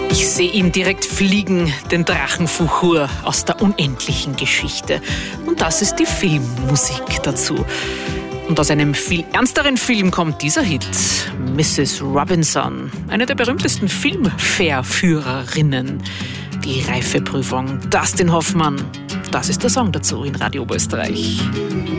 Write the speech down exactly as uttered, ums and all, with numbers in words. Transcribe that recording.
Ich sehe ihn direkt fliegen, den Drachenfuchur aus der unendlichen Geschichte. Und das ist die Filmmusik dazu. Und aus einem viel ernsteren Film kommt dieser Hit, Missus Robinson, eine der berühmtesten Filmverführerinnen. Die Reifeprüfung, Dustin Hoffmann, das ist der Song dazu in Radio Oberösterreich.